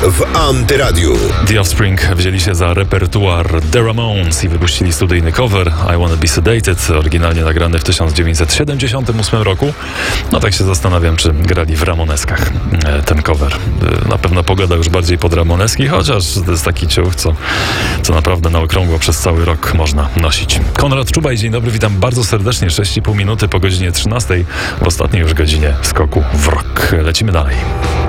w Antyradiu. The Offspring wzięli się za repertuar The Ramones i wypuścili studyjny cover I Wanna Be Sedated, oryginalnie nagrany w 1978 roku. No tak się zastanawiam, czy grali w Ramoneskach ten cover. Na pewno pogoda już bardziej pod Ramoneski, chociaż to jest taki ciuch, co naprawdę na okrągło przez cały rok można nosić. Konrad Czubaj, dzień dobry, witam bardzo serdecznie. 6,5 minuty po godzinie 13, w ostatniej już godzinie skoku w rok. Lecimy dalej.